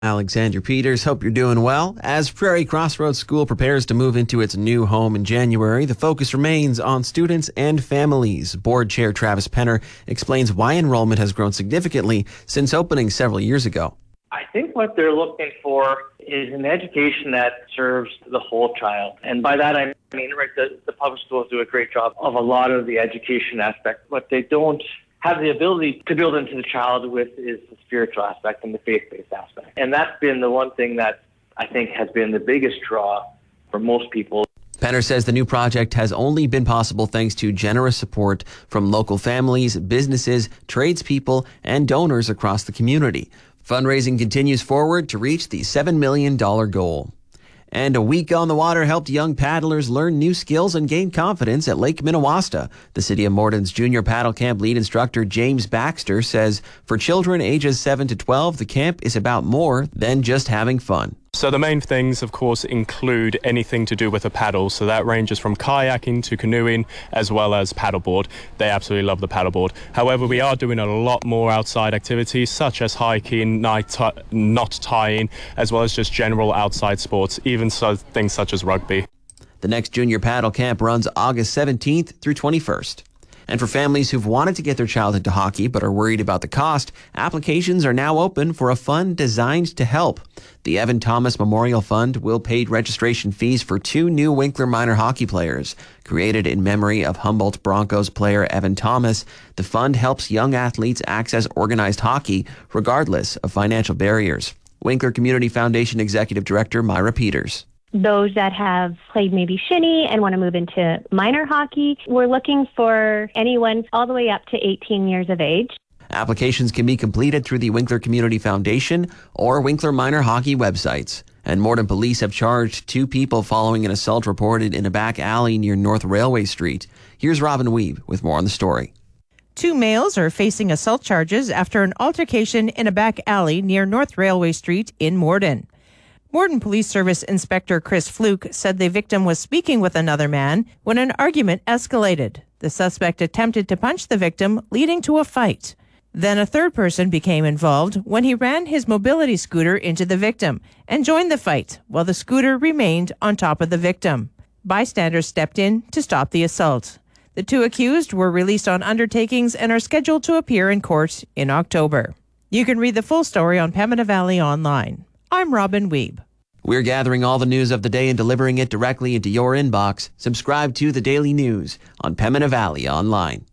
Alexander Peters, hope you're doing well. As Prairie Crossroads School prepares to move into its new home in January, the focus remains on students and families. Board Chair Travis Penner explains why enrollment has grown significantly since opening several years ago. I think what they're looking for is an education that serves the whole child. And by that I mean, the public schools do a great job of a lot of the education aspect. What they don't have the ability to build into the child with is the spiritual aspect and the faith-based aspect. And that's been the one thing that I think has been the biggest draw for most people. Penner says the new project has only been possible thanks to generous support from local families, businesses, tradespeople, and donors across the community. Fundraising continues forward to reach the $7 million goal. And a week on the water helped young paddlers learn new skills and gain confidence at Lake Minnewasta. The City of Morton's junior paddle camp lead instructor James Baxter says for children ages 7 to 12, the camp is about more than just having fun. So the main things, of course, include anything to do with a paddle. So that ranges from kayaking to canoeing as well as paddleboard. They absolutely love the paddleboard. However, we are doing a lot more outside activities such as hiking, knot tying, as well as just general outside sports, even things such as rugby. The next junior paddle camp runs August 17th through 21st. And for families who've wanted to get their child into hockey but are worried about the cost, applications are now open for a fund designed to help. The Evan Thomas Memorial Fund will pay registration fees for 2 new Winkler minor hockey players. Created in memory of Humboldt Broncos player Evan Thomas, the fund helps young athletes access organized hockey regardless of financial barriers. Winkler Community Foundation Executive Director Myra Peters. Those that have played maybe shinny and want to move into minor hockey, we're looking for anyone all the way up to 18 years of age. Applications can be completed through the Winkler Community Foundation or Winkler Minor Hockey websites. And Morton police have charged 2 people following an assault reported in a back alley near North Railway Street. Here's Robin Weeb with more on the story. 2 males are facing assault charges after an altercation in a back alley near North Railway Street in Morton. Morton Police Service Inspector Chris Fluke said the victim was speaking with another man when an argument escalated. The suspect attempted to punch the victim, leading to a fight. Then a third person became involved when he ran his mobility scooter into the victim and joined the fight while the scooter remained on top of the victim. Bystanders stepped in to stop the assault. The 2 accused were released on undertakings and are scheduled to appear in court in October. You can read the full story on Pembina Valley Online. I'm Robin Weeb. We're gathering all the news of the day and delivering it directly into your inbox. Subscribe to The Daily News on Pembina Valley Online.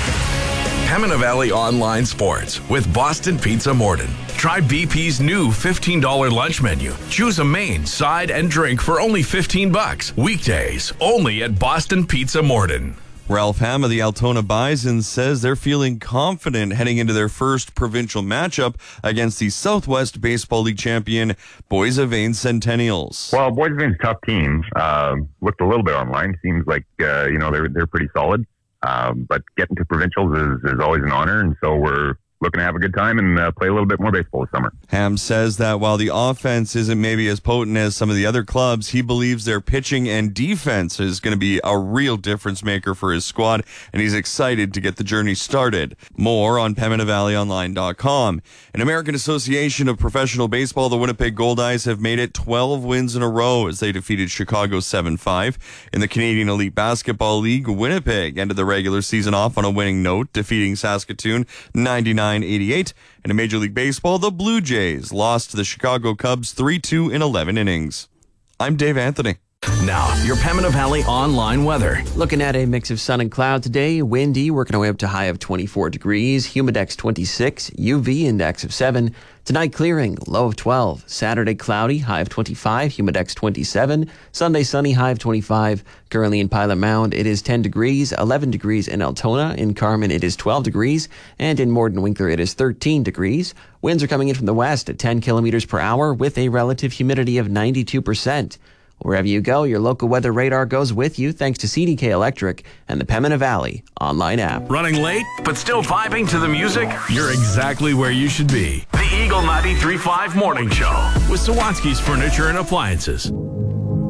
Pembina Valley Online Sports with Boston Pizza Morton. Try BP's new $15 lunch menu. Choose a main, side, and drink for only $15. Weekdays, only at Boston Pizza Morton. Ralph Ham of the Altona Bison says they're feeling confident heading into their first provincial matchup against the Southwest Baseball League champion Boys of Vain Centennials. Well, Boys of Vain's a tough team. Looked a little bit online. Seems like they're pretty solid. But getting to provincials is always an honor, and so we're looking to have a good time and play a little bit more baseball this summer. Ham says that while the offense isn't maybe as potent as some of the other clubs, he believes their pitching and defense is going to be a real difference maker for his squad, and he's excited to get the journey started. More on PembinaValleyOnline.com. An American Association of Professional Baseball, the Winnipeg Goldeyes have made it 12 wins in a row as they defeated Chicago 7-5. In the Canadian Elite Basketball League, Winnipeg ended the regular season off on a winning note, defeating Saskatoon 99-88. In a Major League Baseball, the Blue Jays lost to the Chicago Cubs 3-2 in 11 innings. I'm Dave Anthony. Now, your Pembina Valley Online weather. Looking at a mix of sun and cloud today. Windy, working our way up to high of 24 degrees. Humidex 26. UV index of 7. Tonight clearing, low of 12. Saturday cloudy, high of 25. Humidex 27. Sunday sunny, high of 25. Currently in Pilot Mound, it is 10 degrees. 11 degrees in Altona. In Carmen, it is 12 degrees. And in Morton Winkler, it is 13 degrees. Winds are coming in from the west at 10 kilometers per hour with a relative humidity of 92%. Wherever you go, your local weather radar goes with you thanks to CDK Electric and the Pembina Valley online app. Running late, but still vibing to the music? You're exactly where you should be. The Eagle 93.5 Morning Show with Sawatsky's Furniture and Appliances.